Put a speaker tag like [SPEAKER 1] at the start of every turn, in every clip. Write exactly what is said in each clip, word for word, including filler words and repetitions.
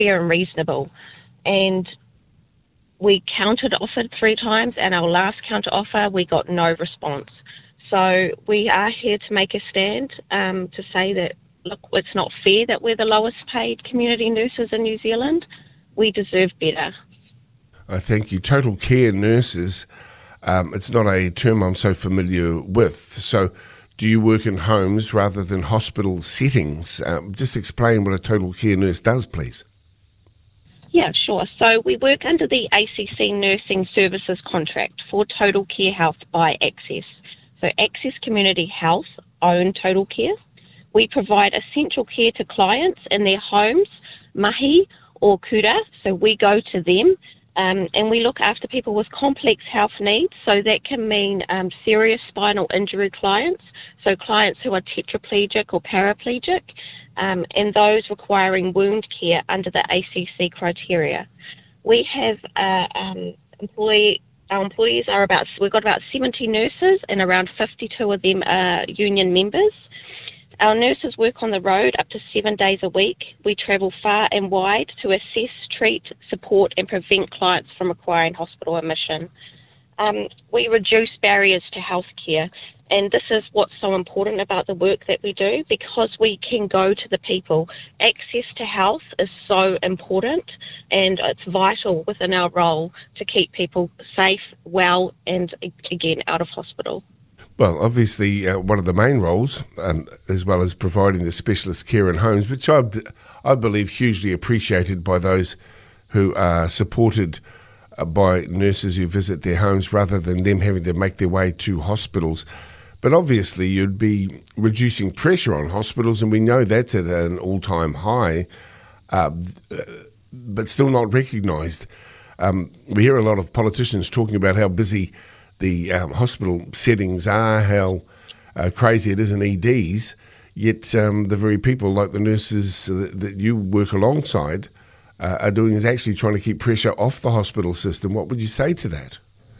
[SPEAKER 1] fair and reasonable. And we countered offered three times, and our last counter offer, we got no response. So we are here to make a stand, um, to say that, look, it's not fair that we're the lowest paid community nurses in New Zealand. We deserve better.
[SPEAKER 2] I thank you. Total care nurses, um, it's not a term I'm so familiar with. So do you work in homes rather than hospital settings? Um, just explain what a total care nurse does, please.
[SPEAKER 1] Yeah, sure. So we work under the A C C Nursing Services contract for Total Care Health by Access. So Access Community Health own Total Care. We provide essential care to clients in their homes, mahi or kura, so we go to them, um, and we look after people with complex health needs. So that can mean um, serious spinal injury clients, so clients who are tetraplegic or paraplegic, um, and those requiring wound care under the A C C criteria. We have uh, um, employee, our employees are about, we've got about seventy nurses, and around fifty-two of them are union members. Our nurses work on the road up to seven days a week. We travel far and wide to assess, treat, support and prevent clients from requiring hospital admission. Um, we reduce barriers to healthcare, and this is what's so important about the work that we do, because we can go to the people. Access to health is so important, and it's vital within our role to keep people safe, well and, again, out of hospital.
[SPEAKER 2] Well, obviously, uh, one of the main roles, um, as well as providing the specialist care in homes, which I, I believe hugely appreciated by those who are supported uh, by nurses who visit their homes rather than them having to make their way to hospitals. But obviously, you'd be reducing pressure on hospitals, and we know that's at an all-time high, uh, but still not recognised. Um, we hear a lot of politicians talking about how busy the um, hospital settings are, how uh, crazy it is in E Ds, yet um, the very people like the nurses that, that you work alongside uh, are doing is actually trying to keep pressure off the hospital system. What would you say to that?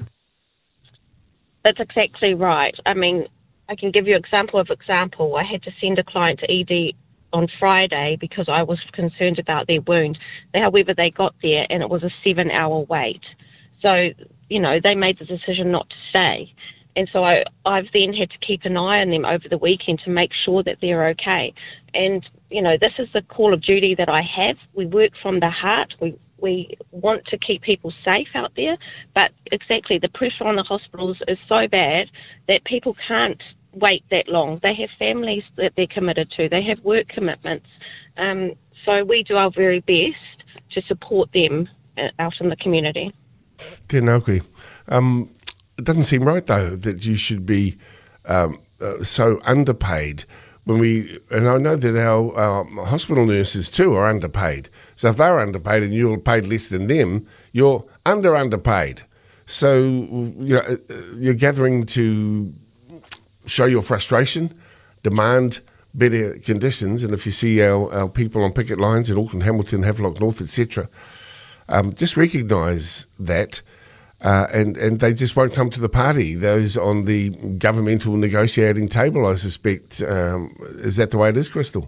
[SPEAKER 1] That's exactly right. I mean, I can give you an example of example. I had to send a client to E D on Friday because I was concerned about their wound. However, they got there and it was a seven-hour wait. So, you know, they made the decision not to stay. And so I, I've then had to keep an eye on them over the weekend to make sure that they're okay. And, you know, this is the call of duty that I have. We work from the heart. We we want to keep people safe out there. But exactly, the pressure on the hospitals is so bad that people can't wait that long. They have families that they're committed to. They have work commitments. Um, so we do our very best to support them out in the community.
[SPEAKER 2] Tēnā koe. Um, it doesn't seem right, though, that you should be um, uh, so underpaid when we, and I know that our, our hospital nurses too are underpaid. So if they're underpaid and you're paid less than them, you're under underpaid. So you know, you're gathering to show your frustration, demand better conditions, and if you see our, our people on picket lines in Auckland, Hamilton, Havelock North, et cetera, Um, just recognise that, uh, and, and they just won't come to the party. Those on the governmental negotiating table, I suspect. Um, is that the way it is, Crystal?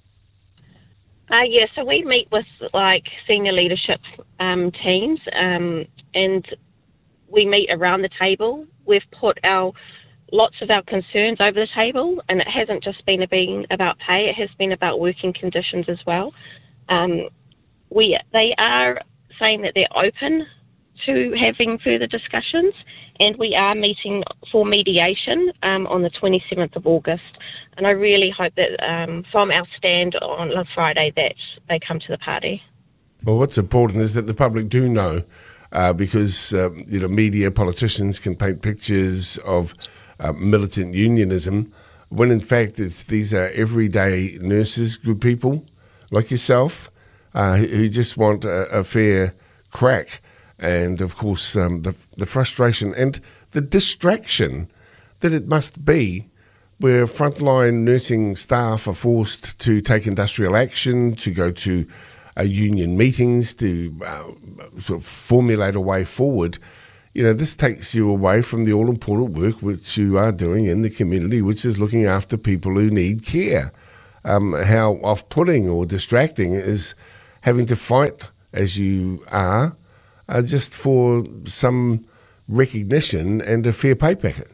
[SPEAKER 1] Uh, yeah, so we meet with like senior leadership um, teams, um, and we meet around the table. We've put our lots of our concerns over the table, and it hasn't just been been about pay; it has been about working conditions as well. Um, we they are saying that they're open to having further discussions, and we are meeting for mediation um, on the twenty-seventh of August. And I really hope that um, from our stand on Friday that they come to the party.
[SPEAKER 2] Well, what's important is that the public do know, uh, because um, you know, media, politicians can paint pictures of uh, militant unionism, when in fact it's these are everyday nurses, good people like yourself, Uh, who just want a, a fair crack, and of course um, the the frustration and the distraction that it must be, where frontline nursing staff are forced to take industrial action, to go to uh, union meetings, to uh, sort of formulate a way forward. You know, this takes you away from the all-important work which you are doing in the community, which is looking after people who need care. Um, how off-putting or distracting is having to fight as you are, uh, just for some recognition and a fair pay packet.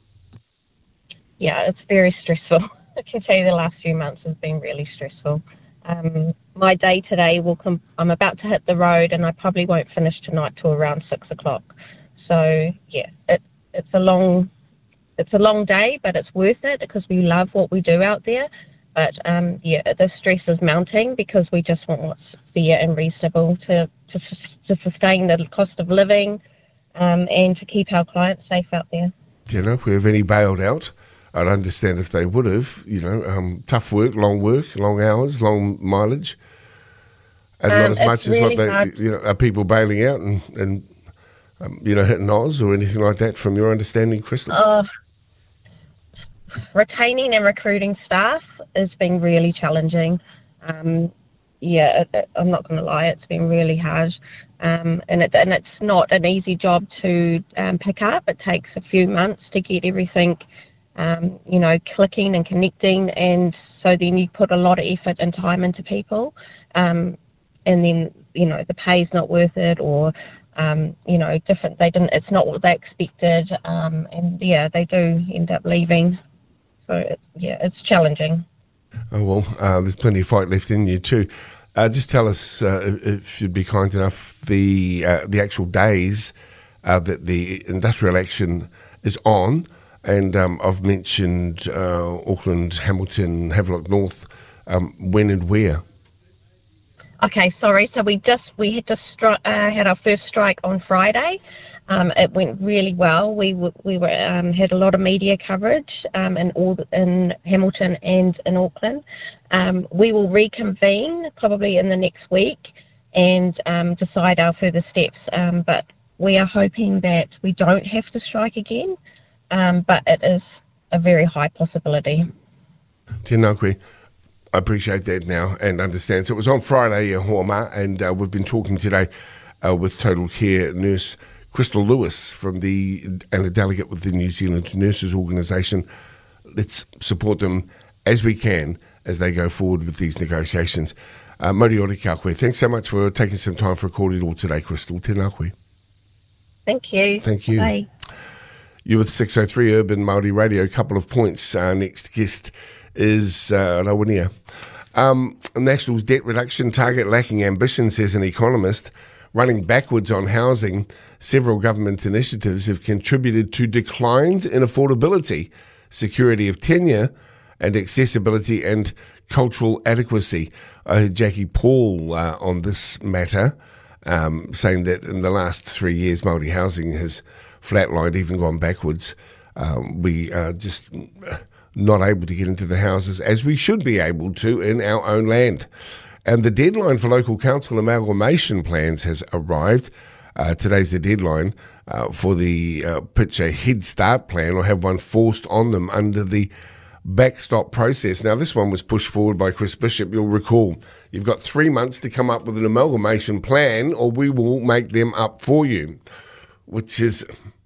[SPEAKER 1] Yeah, it's very stressful. I can tell you the last few months has been really stressful. Um, my day today will com- I'm about to hit the road, and I probably won't finish tonight till around six o'clock. So yeah, it, it's a long, it's a long day, but it's worth it because we love what we do out there. But um, yeah, the stress is mounting because we just want what's fair and reasonable to to, to sustain the cost of living um, and to keep our clients safe out there.
[SPEAKER 2] Do you know if we have any bailed out? I'd understand if they would have, you know, um, tough work, long work, long hours, long mileage, and
[SPEAKER 1] Um,
[SPEAKER 2] not as much
[SPEAKER 1] it's
[SPEAKER 2] as what
[SPEAKER 1] really
[SPEAKER 2] they,
[SPEAKER 1] hard.
[SPEAKER 2] you know, are people bailing out and, and um, you know, hitting Oz or anything like that from your understanding, Crystal?
[SPEAKER 1] Uh, retaining and recruiting staff has been really challenging. Um, yeah, it, it, I'm not going to lie, it's been really hard. Um, and, it, and it's not an easy job to um, pick up. It takes a few months to get everything Um, you know, clicking and connecting, and so then you put a lot of effort and time into people, um, and then, you know, the pay's not worth it, or, um, you know, different, they didn't, it's not what they expected, um, and yeah, they do end up leaving, so it, yeah, it's challenging.
[SPEAKER 2] Oh, well, uh, there's plenty of fight left in you too. Uh, just tell us, uh, if you'd be kind enough, the, uh, the actual days uh, that the industrial action is on. And um, I've mentioned uh, Auckland, Hamilton, Havelock North. Um, when and where?
[SPEAKER 1] Okay, sorry. So we just we had to stri- uh, had our first strike on Friday. Um, it went really well. We w- we were um, had a lot of media coverage um, in all the, in Hamilton and in Auckland. Um, we will reconvene probably in the next week and um, decide our further steps. Um, but we are hoping that we don't have to strike again. Um, but it is a very high possibility.
[SPEAKER 2] Tēnā koe. I appreciate that now and understand. So it was on Friday, uh, Hoama, and uh, we've been talking today uh, with Total Care nurse Crystal Lewis from the and a delegate with the New Zealand Nurses Organisation. Let's support them as we can as they go forward with these negotiations. Uh, Moriori ka koe. Thanks so much for taking some time for a kōrero today, Crystal. Tēnā koe.
[SPEAKER 1] Thank you.
[SPEAKER 2] Thank you.
[SPEAKER 1] Bye.
[SPEAKER 2] You're with six oh three Urban Māori Radio. A couple of points. Our next guest is uh, Rawania. Um, National's debt reduction target lacking ambition, says an economist. Running backwards on housing, several government initiatives have contributed to declines in affordability, security of tenure, and accessibility and cultural adequacy. I heard Jackie Paul uh, on this matter, um, saying that in the last three years, Māori housing has flatlined, even gone backwards. Um, we are just not able to get into the houses as we should be able to in our own land. And the deadline for local council amalgamation plans has arrived. Uh, today's the deadline uh, for the uh, pitch a Head Start plan or have one forced on them under the backstop process. Now, this one was pushed forward by Chris Bishop. You'll recall, you've got three months to come up with an amalgamation plan or we will make them up for you, which has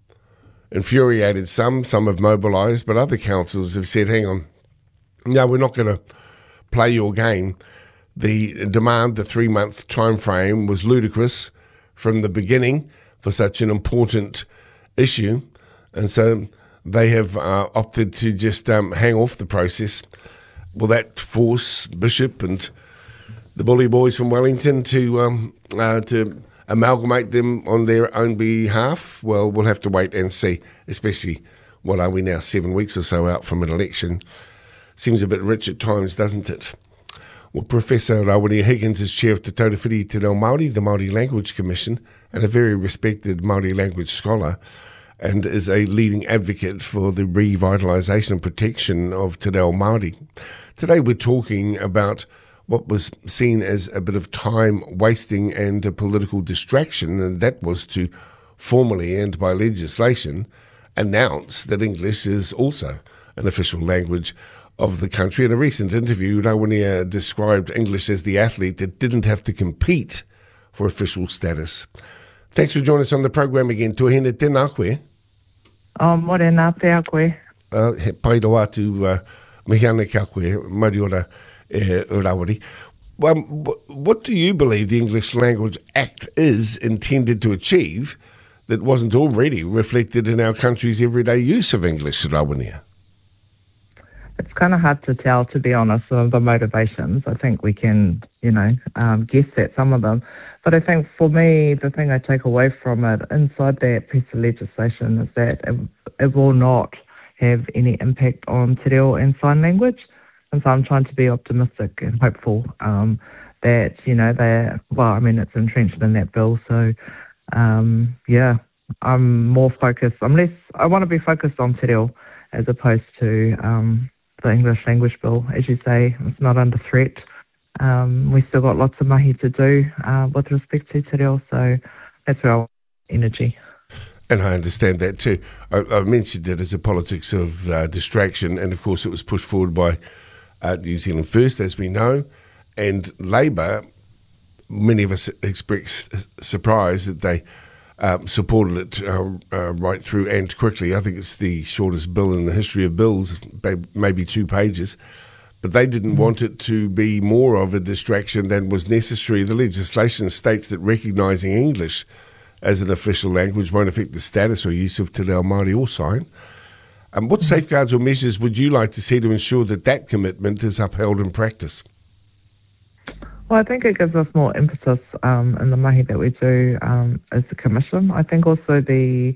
[SPEAKER 2] infuriated some. Some have mobilised, but other councils have said, hang on, no, we're not going to play your game. The demand, the three-month time frame, was ludicrous from the beginning for such an important issue, and so they have uh, opted to just um, hang off the process. Will that force Bishop and the Bully Boys from Wellington to um, uh, to amalgamate them on their own behalf? Well, we'll have to wait and see, especially, what are we now, seven weeks or so out from an election. Seems a bit rich at times, doesn't it? Well, Professor Rawania Higgins is chair of Te Taurewhiri Te Reo Māori, the Māori Language Commission, and a very respected Māori language scholar, and is a leading advocate for the revitalisation and protection of Te Reo Māori. Today we're talking about what was seen as a bit of time wasting and a political distraction, and that was to formally and by legislation announce that English is also an official language of the country. In a recent interview, Rawania described English as the athlete that didn't have to compete for official status. Thanks for joining us on the program again. Tuahine, tēnā koe.
[SPEAKER 3] Oh, morena, pēr koe.
[SPEAKER 2] Uh, he pai roa atu uh, mihiane kia koe, Mariora e Rawari. um, what do you believe the English Language Act is intended to achieve that wasn't already reflected in our country's everyday use of English, Rawenia?
[SPEAKER 3] It's kind of hard to tell, to be honest, of the motivations. I think we can, you know, um, guess at some of them. But I think for me, the thing I take away from it, inside that piece of legislation, is that it, it will not have any impact on te reo and sign language. And so I'm trying to be optimistic and hopeful um, that, you know, they're, well, I mean, it's entrenched in that bill. So, um, yeah, I'm more focused. I'm less, I want to be focused on te reo as opposed to um, the English language bill. As you say, it's not under threat. Um, we still got lots of mahi to do uh, with respect to te reo. So that's where I want energy.
[SPEAKER 2] And I understand that too. I, I mentioned it as a politics of uh, distraction, and of course it was pushed forward by uh, New Zealand First, as we know, and Labour. Many of us expressed surprise that they um, supported it uh, uh, right through and quickly. I think it's the shortest bill in the history of bills, maybe two pages. But they didn't mm-hmm. want it to be more of a distraction than was necessary. The legislation states that recognising English as an official language won't affect the status or use of te reo Māori or sign. Um, what safeguards or measures would you like to see to ensure that that commitment is upheld in practice?
[SPEAKER 3] Well, I think it gives us more emphasis um, in the mahi that we do um, as a commission. I think also the,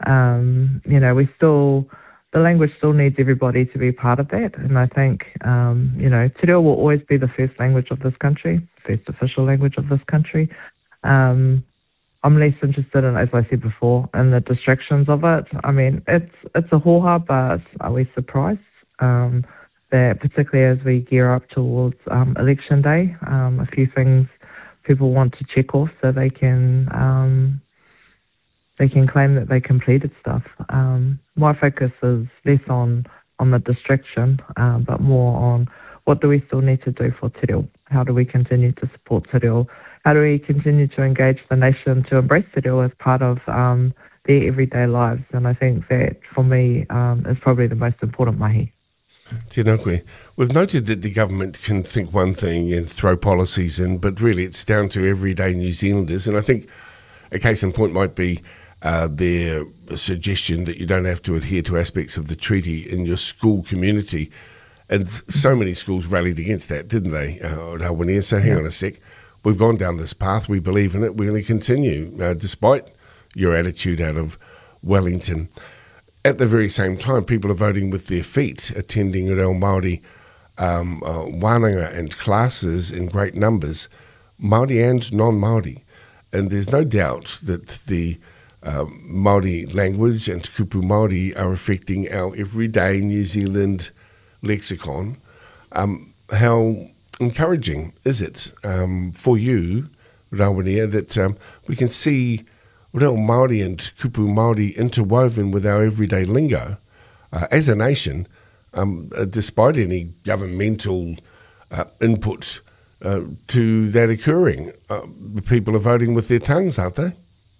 [SPEAKER 3] um, you know, we still, the language still needs everybody to be part of that. And I think, um, you know, te reo will always be the first language of this country, first official language of this country. Um, I'm less interested in, as I said before, in the distractions of it. I mean, it's it's a hoha, but are we surprised um, that particularly as we gear up towards um, election day, um, a few things people want to check off so they can um, they can claim that they completed stuff. Um, my focus is less on, on the distraction, uh, but more on what do we still need to do for te reo? How do we continue to support te reo? How do we continue to engage the nation to embrace te reo as part of um, their everyday lives? And I think that, for me, um, is probably the most important mahi.
[SPEAKER 2] Tēnā koe. We've noted that the government can think one thing and throw policies in, but really it's down to everyday New Zealanders. And I think a case in point might be uh, their suggestion that you don't have to adhere to aspects of the treaty in your school community. And so many schools rallied against that, didn't they, uh, Rawenia? So hang on a sec. We've gone down this path. We believe in it. We're going to continue, uh, despite your attitude out of Wellington. At the very same time, people are voting with their feet, attending reo Māori um, uh, wānanga and classes in great numbers, Māori and non-Māori. And there's no doubt that the uh, Māori language and kupu Māori are affecting our everyday New Zealand lexicon. Um, how encouraging is it um, for you, Rawenia, that um, we can see reo Māori and kupu Māori interwoven with our everyday lingo uh, as a nation, um, uh, despite any governmental uh, input uh, to that occurring? Uh, people are voting with their tongues, aren't they?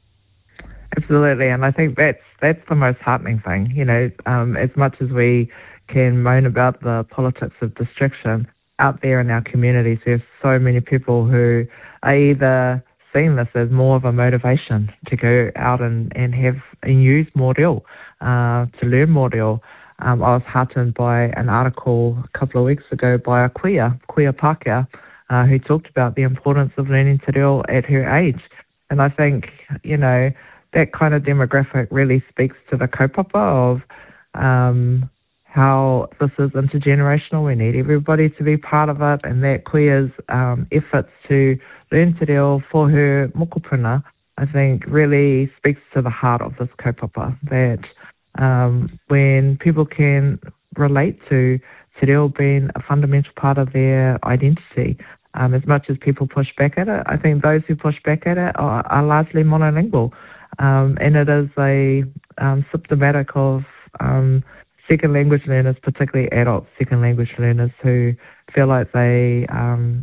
[SPEAKER 3] Absolutely, and I think that's that's the most heartening thing. You know, um, as much as we can moan about the politics of distraction, out there in our communities, there's so many people who are either seeing this as more of a motivation to go out and, and have and use more reo, uh, to learn more reo. Um, I was heartened by an article a couple of weeks ago by a kuia, kuia Pākehā, uh, who talked about the importance of learning te reo at her age. And I think, you know, that kind of demographic really speaks to the kaupapa of um, how this is intergenerational. We need everybody to be part of it, and that kuia's um, efforts to learn te reo for her mokopuna, I think, really speaks to the heart of this kaupapa, that um, when people can relate to te reo being a fundamental part of their identity, um, as much as people push back at it, I think those who push back at it are, are largely monolingual, um, and it is a um, symptomatic of um, second language learners, particularly adult second language learners, who feel like they um,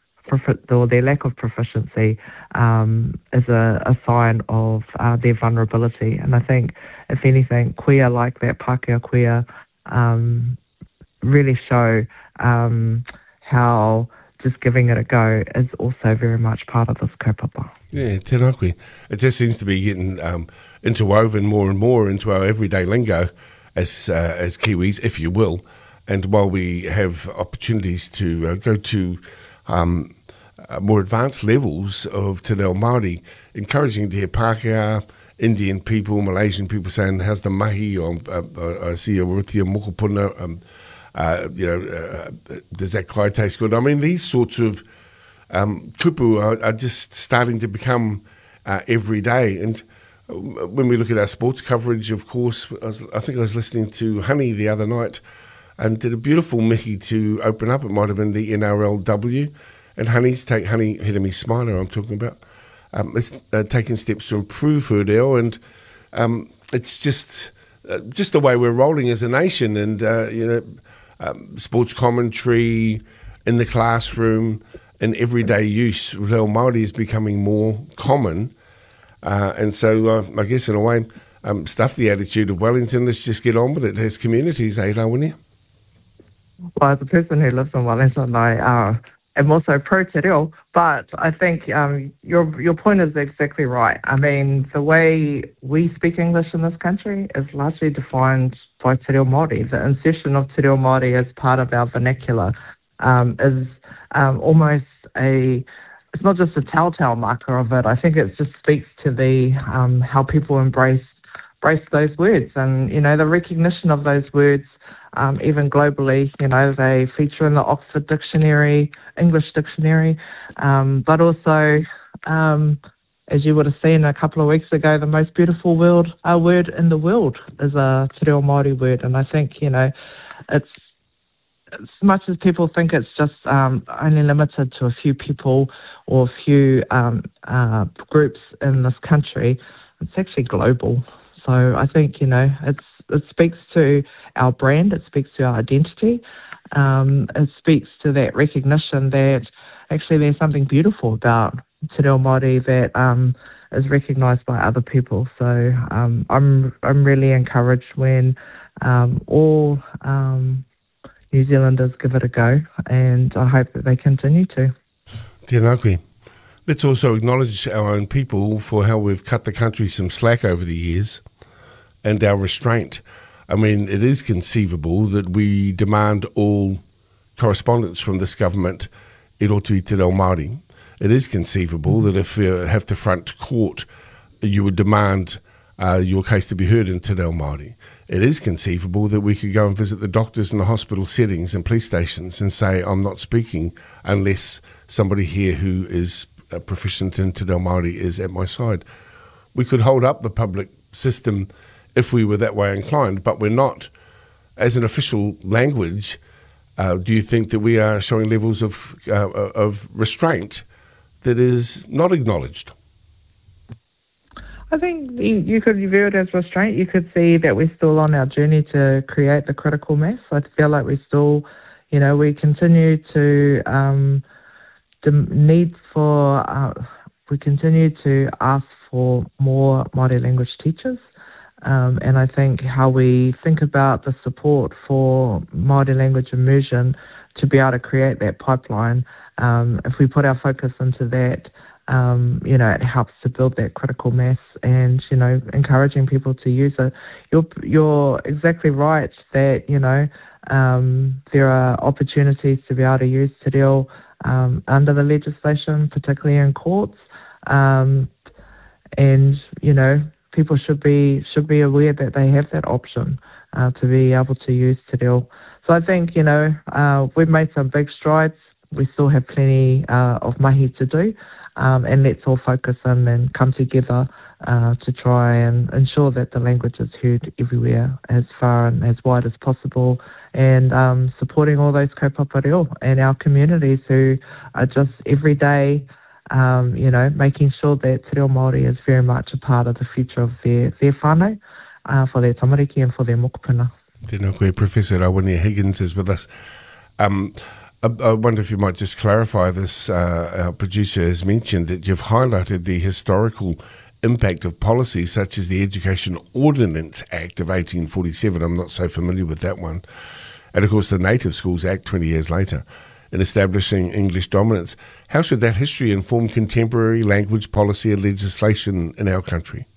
[SPEAKER 3] or their lack of proficiency um, is a, a sign of uh, their vulnerability. And I think, if anything, kuia like that, Pākehā kuia, um, really show um, how just giving it a go is also very much part of this kaupapa.
[SPEAKER 2] Yeah, tēnā koe. It just seems to be getting um, interwoven more and more into our everyday lingo as uh, as Kiwis, if you will. And while we have opportunities to uh, go to um, uh, more advanced levels of Te Reo Māori, encouraging to hear Pākehā, Indian people, Malaysian people saying, how's the mahi? Or, uh, I see a rutia mokopuna, um, uh, you know, uh, does that kai taste good? I mean, these sorts of um, kupu are, are just starting to become uh, everyday. And when we look at our sports coverage, of course, I, was, I think I was listening to Honey the other night, and did a beautiful mihi to open up. It might have been the N R L W, and Honey's take Honey Hirami Smiler I'm talking about. Um, it's uh, taking steps to improve her reo, and um, it's just uh, just the way we're rolling as a nation. And uh, you know, um, sports commentary in the classroom and everyday use, reo Māori is becoming more common. Uh, and so, uh, I guess in a way, um, stuff the attitude of Wellington. Let's just get on with it as communities, eh, Rawini?
[SPEAKER 3] Well, as a person who lives in Wellington, I uh, am also pro te reo, but I think um, your your point is exactly right. I mean, the way we speak English in this country is largely defined by te reo Māori. The insertion of te reo Māori as part of our vernacular um, is um, almost a, it's not just a telltale marker of it. I think it just speaks to the um, how people embrace, embrace those words, and, you know, the recognition of those words. Um, even globally, you know, they feature in the Oxford Dictionary, English Dictionary, um, but also, um, as you would have seen a couple of weeks ago, the most beautiful word, uh, word in the world is a te reo Māori word. And I think, you know, it's as much as people think it's just um, only limited to a few people or a few um, uh, groups in this country, it's actually global. So I think, you know, it's it speaks to our brand, it speaks to our identity, um, it speaks to that recognition that actually there's something beautiful about te reo Māori that um, is recognised by other people. So um, I'm I'm really encouraged when um, all um, New Zealanders give it a go, and I hope that they continue to.
[SPEAKER 2] Tēnā koe. Let's also acknowledge our own people for how we've cut the country some slack over the years, and our restraint. I mean, it is conceivable that we demand all correspondence from this government i roto i te reo Māori. It is conceivable that if you have to front court, you would demand uh, your case to be heard in te reo Māori. It is conceivable that we could go and visit the doctors in the hospital settings and police stations and say, I'm not speaking unless somebody here who is uh, proficient in te reo Māori is at my side. We could hold up the public system if we were that way inclined, but we're not. As an official language, uh, do you think that we are showing levels of uh, of restraint that is not acknowledged?
[SPEAKER 3] I think you, you could view it as restraint. You could see that we're still on our journey to create the critical mass. I feel like we still, you know, we continue to um, the need for, uh, we continue to ask for more Māori language teachers. Um, and I think how we think about the support for Māori language immersion to be able to create that pipeline, um, if we put our focus into that, um, you know, it helps to build that critical mass and, you know, encouraging people to use it. You're, you're exactly right that, you know, um, there are opportunities to be able to use te reo um, under the legislation, particularly in courts. Um, and, you know, people should be should be aware that they have that option uh, to be able to use te reo. So I think, you know, uh, we've made some big strides. We still have plenty uh, of mahi to do, um, and let's all focus in and come together uh, to try and ensure that the language is heard everywhere as far and as wide as possible, and um, supporting all those kaupapa reo and our communities who are just every day Um, you know, making sure that te reo Māori is very much a part of the future of their, their whānau, uh, for their tamariki and for their mokopuna.
[SPEAKER 2] Tēnā koe, Professor Rawini Higgins is with us. Um, I, I wonder if you might just clarify this. Uh, our producer has mentioned that you've highlighted the historical impact of policies such as the Education Ordinance Act of eighteen forty-seven. I'm not so familiar with that one. And of course the Native Schools Act twenty years later. in establishing English dominance. How should that history inform contemporary language policy and legislation in our country?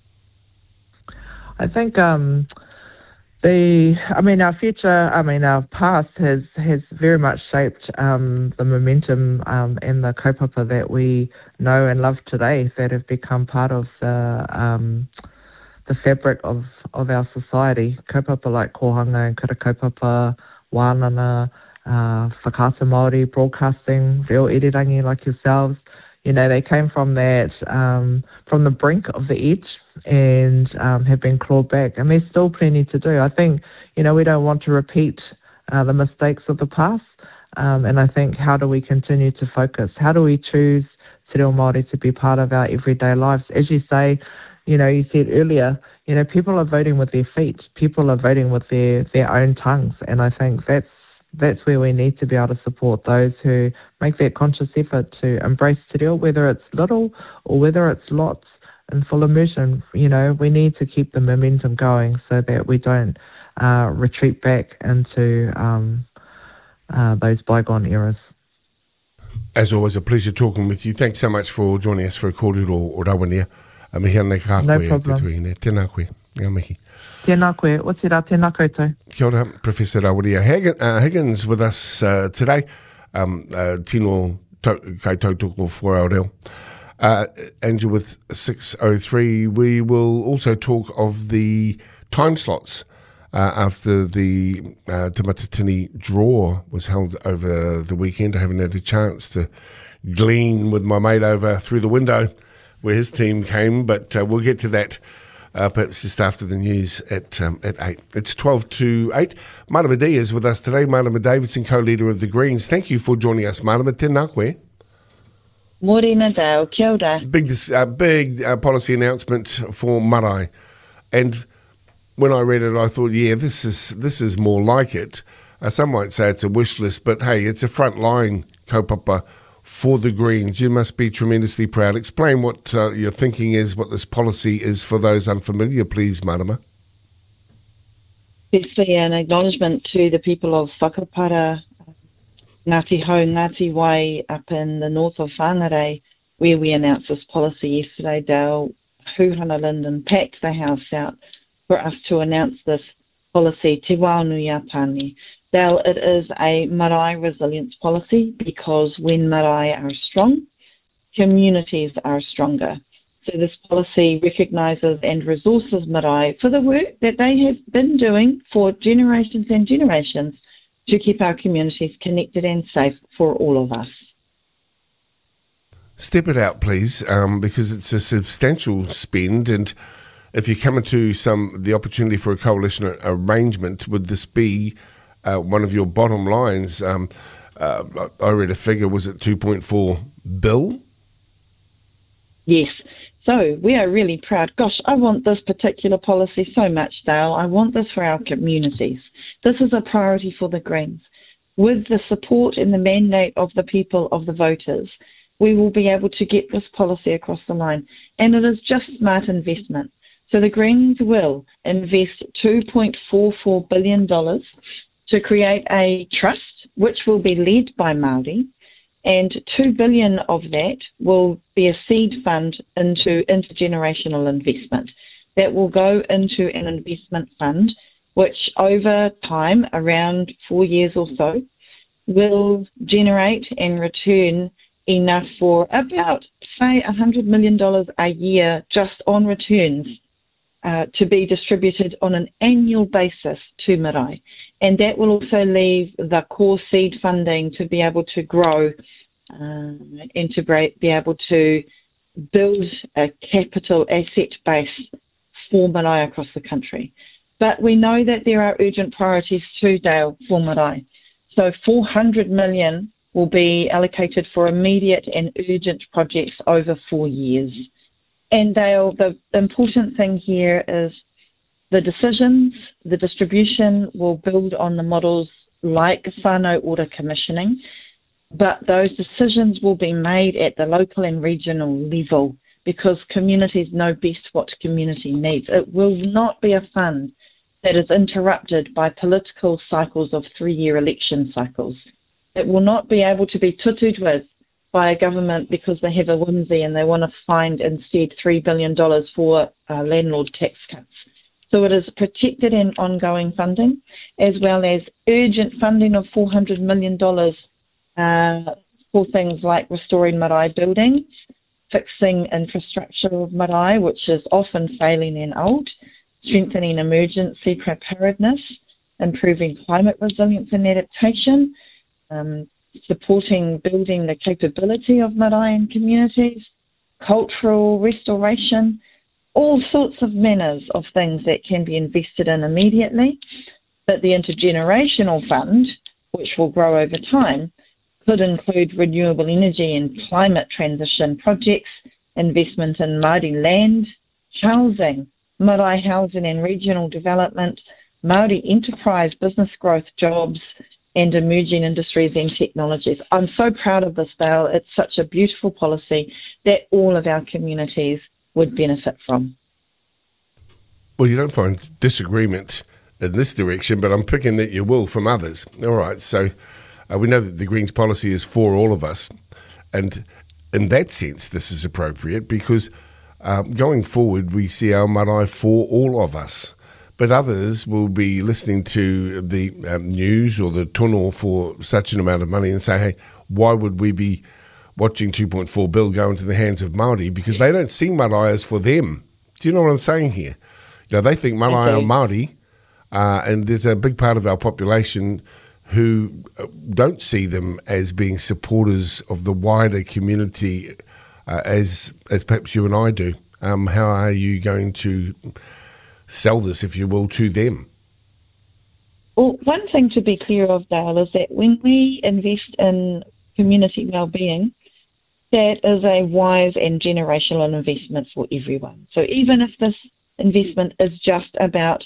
[SPEAKER 3] I think um, the, I mean, our future, I mean, our past has, has very much shaped um, the momentum um, and the kaupapa that we know and love today, that have become part of the um, the fabric of, of our society. Kaupapa like kohanga and kura kaupapa, wānana, uh, whakaata Māori, broadcasting, reo irirangi like yourselves. You know, they came from that, um, from the brink of the edge and um, have been clawed back. And there's still plenty to do. I think, you know, we don't want to repeat uh, the mistakes of the past. Um, and I think, how do we continue to focus? How do we choose Te Reo Māori to be part of our everyday lives? As you say, you know, you said earlier, you know, people are voting with their feet. People are voting with their, their own tongues. And I think that's that's where we need to be able to support those who make that conscious effort to embrace Te Reo, whether it's little or whether it's lots in full immersion. You know, we need to keep the momentum going so that we don't uh, retreat back into um, uh, those bygone eras.
[SPEAKER 2] As always, a pleasure talking with you. Thanks so much for joining us for a kōrero o Rawania. No
[SPEAKER 3] problem.
[SPEAKER 2] Tēnā koe. Ngā mihi.
[SPEAKER 3] Tēnā koe. O te rā, tēnā koutou.
[SPEAKER 2] Kia ora, Professor Rawania Higgins with us uh, today. Um, uh, tino kai tautoko for our reo. Uh, Andrew with six oh three. We will also talk of the time slots uh, after the uh, Te Matatini draw was held over the weekend. I haven't had a chance to glean with my mate over through the window where his team came, but uh, we'll get to that uh, perhaps just after the news at um, at eight. It's twelve to eight. Marama D is with us today. Marama Davidson, co-leader of the Greens. Thank you for joining us, Marama. Tēnā koe.
[SPEAKER 4] Morena Dale, kia ora.
[SPEAKER 2] Big, uh, big uh, policy announcement for marae. And when I read it, I thought, yeah, this is this is more like it. Uh, some might say it's a wish list, but hey, it's a frontline kaupapa for the Greens. You must be tremendously proud. Explain what uh, your thinking is, what this policy is for those unfamiliar, please, Marama.
[SPEAKER 4] Firstly, an acknowledgement to the people of Whakapara, Ngāti Hau, Ngāti Wai up in the north of Whangarei, where we announced this policy yesterday. Dale Hūhana Linden packed the house out for us to announce this policy, Te Wānui Apani. Dale, it is a marae resilience policy because when marae are strong, communities are stronger. So this policy recognises and resources marae for the work that they have been doing for generations and generations to keep our communities connected and safe for all of us.
[SPEAKER 2] Step it out, please, um, because it's a substantial spend, and if you come into some the opportunity for a coalition arrangement, would this be Uh, one of your bottom lines? Um, uh, I read a figure, was it two point four bill?
[SPEAKER 4] Yes. So we are really proud. Gosh, I want this particular policy so much, Dale. I want this for our communities. This is a priority for the Greens. With the support and the mandate of the people, of the voters, we will be able to get this policy across the line. And it is just smart investment. So the Greens will invest two point four four billion dollars to create a trust which will be led by Māori, and two billion dollars of that will be a seed fund into intergenerational investment. That will go into an investment fund which over time, around four years or so, will generate and return enough for about, say, one hundred million dollars a year just on returns uh, to be distributed on an annual basis to marae. And that will also leave the core seed funding to be able to grow uh, and to be able to build a capital asset base for marae across the country. But we know that there are urgent priorities too, Dale, for marae. So four hundred million dollars will be allocated for immediate and urgent projects over four years. And Dale, the important thing here is the decisions, the distribution will build on the models like whānau order commissioning, but those decisions will be made at the local and regional level because communities know best what community needs. It will not be a fund that is interrupted by political cycles of three-year election cycles. It will not be able to be tutued with by a government because they have a whimsy and they want to find instead three billion dollars for uh, landlord tax cuts. So it is protected and ongoing funding, as well as urgent funding of four hundred million dollars uh, for things like restoring marae buildings, fixing infrastructure of marae, which is often failing and old, strengthening emergency preparedness, improving climate resilience and adaptation, um, supporting building the capability of marae and communities, cultural restoration, all sorts of manners of things that can be invested in immediately. But the intergenerational fund, which will grow over time, could include renewable energy and climate transition projects, investment in Māori land, housing, marae housing and regional development, Māori enterprise, business growth, jobs, and emerging industries and technologies. I'm so proud of this, Dale. It's such a beautiful policy that all of our communities would benefit from.
[SPEAKER 2] Well, you don't find disagreement in this direction, but I'm picking that you will from others. All right, so uh, we know that the Greens policy is for all of us, and in that sense, this is appropriate because um, going forward, we see our marae for all of us. But others will be listening to the um, news or the tono for such an amount of money and say, hey, why would we be watching two point four bill go into the hands of Māori? Because they don't see marae as for them. Do you know what I'm saying here? You know, they think marae are Māori, uh, and there's a big part of our population who don't see them as being supporters of the wider community uh, as as perhaps you and I do. Um, how are you going to sell this, if you will, to them?
[SPEAKER 4] Well, one thing to be clear of, Dale, is that when we invest in community well-being, that is a wise and generational investment for everyone. So even if this investment is just about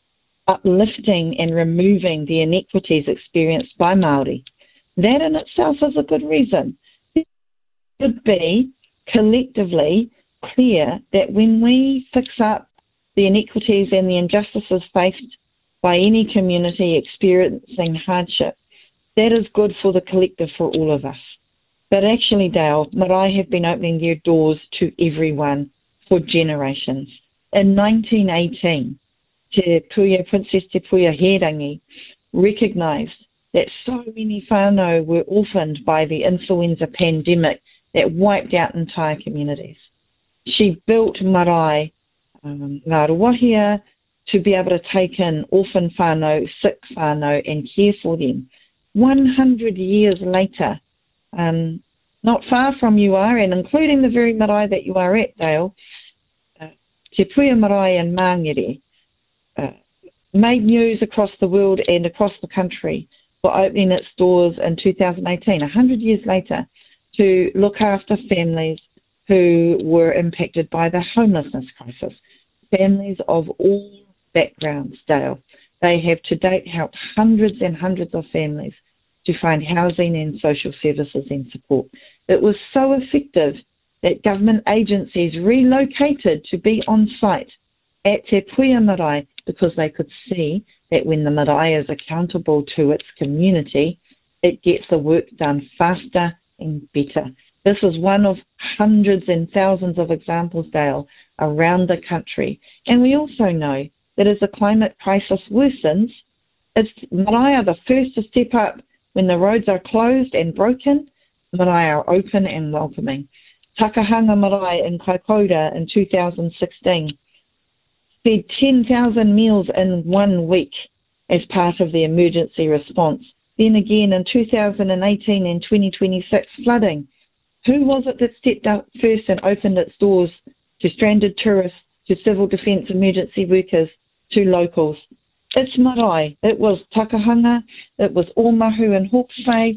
[SPEAKER 4] uplifting and removing the inequities experienced by Māori, that in itself is a good reason. It should be collectively clear that when we fix up the inequities and the injustices faced by any community experiencing hardship, that is good for the collective, for all of us. But actually, Dale, marae have been opening their doors to everyone for generations. In nineteen eighteen, Te Puia, Princess Te Puia Herangi recognised that so many whānau were orphaned by the influenza pandemic that wiped out entire communities. She built marae, um, Ngā Ruahia, to be able to take in orphan whānau, sick whānau, and care for them. one hundred years later, um, not far from you are, and including the very marae that you are at, Dale, uh, Te Puia Marae in Māngere uh, made news across the world and across the country for opening its doors in two thousand eighteen, one hundred years later, to look after families who were impacted by the homelessness crisis. Families of all backgrounds, Dale. They have to date helped hundreds and hundreds of families to find housing and social services and support. It was so effective that government agencies relocated to be on site at Te Puia Marae because they could see that when the marae is accountable to its community, it gets the work done faster and better. This is one of hundreds and thousands of examples, Dale, around the country. And we also know that as the climate crisis worsens, it's marae are the first to step up when the roads are closed and broken. Marae are open and welcoming. Takahanga Marae in Kaikoura in two thousand sixteen fed ten thousand meals in one week as part of the emergency response. Then again in two thousand eighteen and twenty twenty-six flooding. Who was it that stepped up first and opened its doors to stranded tourists, to civil defence emergency workers, to locals? It's marae. It was Takahanga, it was Omahu and Hawke's Bay.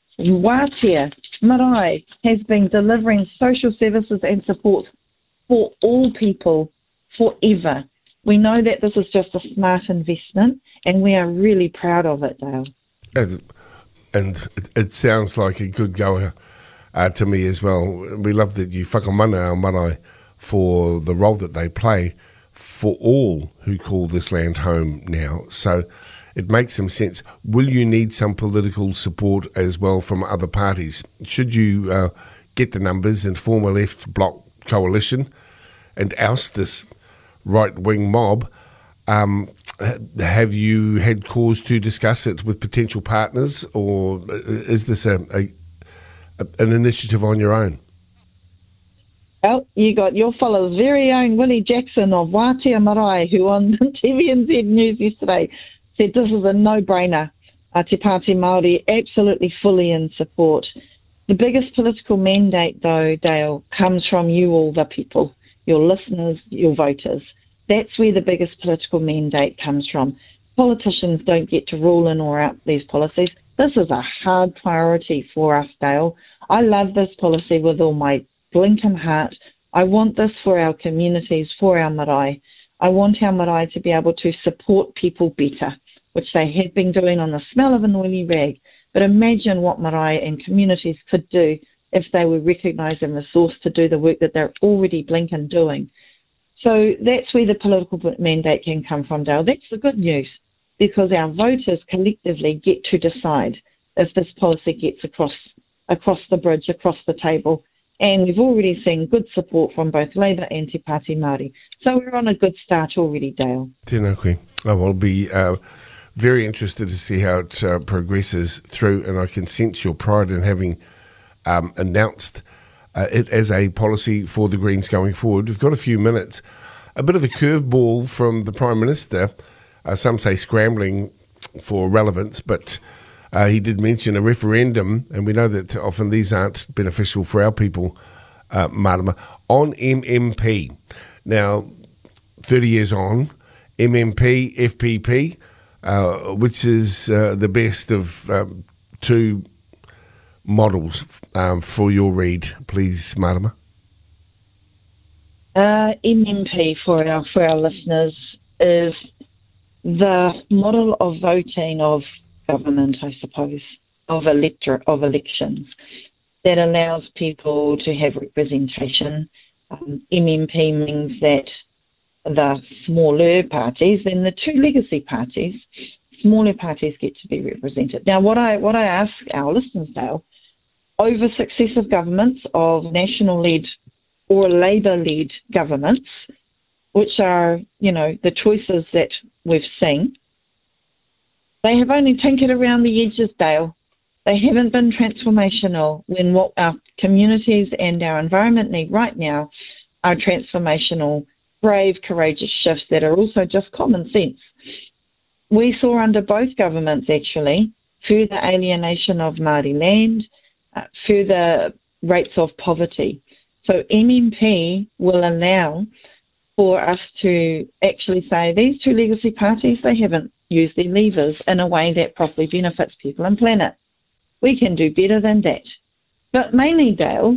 [SPEAKER 4] Wātea Marae has been delivering social services and support for all people forever. We know that this is just a smart investment, and we are really proud of it, Dale.
[SPEAKER 2] And, and it, it sounds like a good goer uh, to me as well. We love that you whakamana our marae for the role that they play for all who call this land home now. So it makes some sense. Will you need some political support as well from other parties? Should you uh, get the numbers and form a left bloc coalition and oust this right-wing mob, um, have you had cause to discuss it with potential partners, or is this a, a, a an initiative on your own?
[SPEAKER 4] Well, you got your fellow's very own Willie Jackson of Wātea Marae, who on T V N Z News yesterday said this is a no-brainer. Uh, Te Pāti Māori absolutely fully in support. The biggest political mandate, though, Dale, comes from you all, the people, your listeners, your voters. That's where the biggest political mandate comes from. Politicians don't get to rule in or out these policies. This is a hard priority for us, Dale. I love this policy with all my blinking heart. I want this for our communities, for our marae. I want our marae to be able to support people better, which they have been doing on the smell of an oily rag. But imagine what marae and communities could do if they were recognised and resourced to do the work that they're already blinking doing. So that's where the political mandate can come from, Dale. That's the good news, because our voters collectively get to decide if this policy gets across across the bridge, across the table. And we've already seen good support from both Labour and Te Pāti Māori. So we're on a good start already, Dale.
[SPEAKER 2] Tēnā koe. I will be uh, very interested to see how it uh, progresses through, and I can sense your pride in having um, announced uh, it as a policy for the Greens going forward. We've got a few minutes. A bit of a curveball from the Prime Minister, uh, some say scrambling for relevance, but Uh, he did mention a referendum, and we know that often these aren't beneficial for our people, uh, Marama, on M M P. Now, thirty years on, M M P, F P P, uh, which is uh, the best of um, two models um, for your read, please, Marama?
[SPEAKER 4] Uh, M M P, for our, for our listeners, is the model of voting of government, I suppose, of electorate, of elections that allows people to have representation. Um, M M P means that the smaller parties and the two legacy parties, smaller parties get to be represented. Now, what I what I ask our listeners, Dale, over successive governments of national-led or Labour-led governments, which are, you know, the choices that we've seen, they have only tinkered around the edges, Dale. They haven't been transformational when what our communities and our environment need right now are transformational, brave, courageous shifts that are also just common sense. We saw under both governments, actually, further alienation of Māori land, uh, further rates of poverty. So M M P will allow for us to actually say these two legacy parties, they haven't used their levers in a way that properly benefits people and planet. We can do better than that. But mainly, Dale,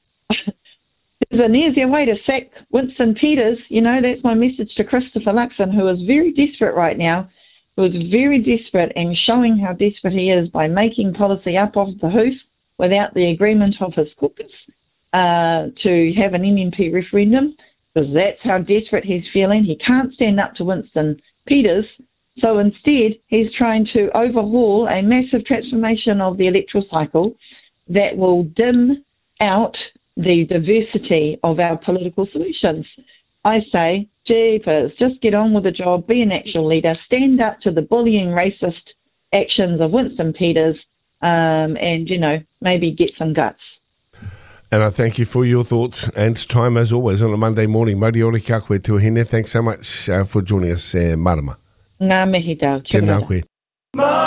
[SPEAKER 4] there's an easier way to sack Winston Peters. You know, that's my message to Christopher Luxon, who is very desperate right now, who is very desperate and showing how desperate he is by making policy up off the hoof without the agreement of his caucus uh, to have an M M P referendum, because that's how desperate he's feeling. He can't stand up to Winston Peters. So instead, he's trying to overhaul a massive transformation of the electoral cycle that will dim out the diversity of our political solutions. I say, jeepers, just get on with the job, be an actual leader, stand up to the bullying racist actions of Winston Peters, um, and, you know, maybe get some guts.
[SPEAKER 2] And I thank you for your thoughts and time, as always, on a Monday morning. Moriori ka koe tuahine. Thanks so much uh, for joining us, uh, Marama.
[SPEAKER 4] Ngā mihi, Dale.
[SPEAKER 2] Tēnā koe.